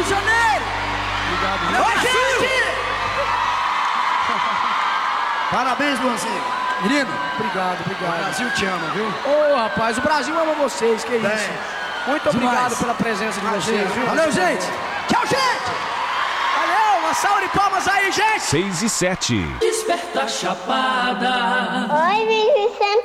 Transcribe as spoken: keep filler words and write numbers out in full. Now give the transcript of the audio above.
Rio de Janeiro. Obrigado. Oi, gente! Parabéns, Luanzinho. Menino, Obrigado, O obrigado. Brasil te ama, viu? Ô, rapaz, o Brasil ama vocês, que isso. Bem, Muito obrigado demais. pela presença de Imagina, vocês, viu? Valeu, gente. Tchau, gente. Valeu, uma salva de palmas aí, gente. seis e sete. Desperta Chapada. Oi, Vicente.